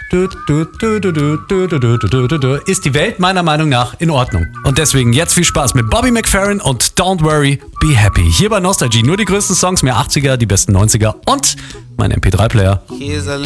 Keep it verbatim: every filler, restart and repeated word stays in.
ist die Welt meiner Meinung nach in Ordnung. Und deswegen jetzt viel Spaß mit Bobby McFerrin und Don't Worry, Be Happy. Hier bei Nostalgie nur die größten Songs, mehr achtziger, die besten neunziger und mein M P drei Player. Here's a